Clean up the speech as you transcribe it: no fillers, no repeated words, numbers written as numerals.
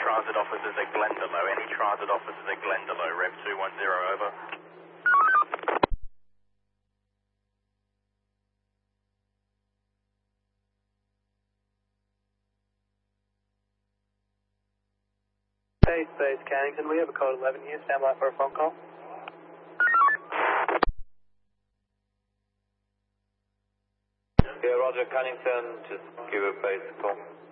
transit officers at Glendalough. Any transit officers at Glendalough, Rev 210, over. Space, Cannington, we have a code 11 here, stand by for a phone call. Yeah, Roger, Cannington, just give a base call.